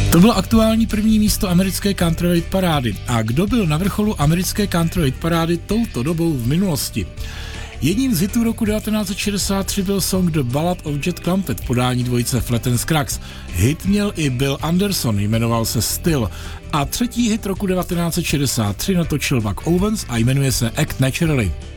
To bylo aktuální první místo americké country hit parády. A kdo byl na vrcholu americké country hit parády touto dobou v minulosti? Jedním z hitů roku 1963 byl song The Ballad of Jet Clumpet v podání dvojice Flat and Scruggs. Hit měl i Bill Anderson, jmenoval se Still. A třetí hit roku 1963 natočil Buck Owens a jmenuje se Act Naturally.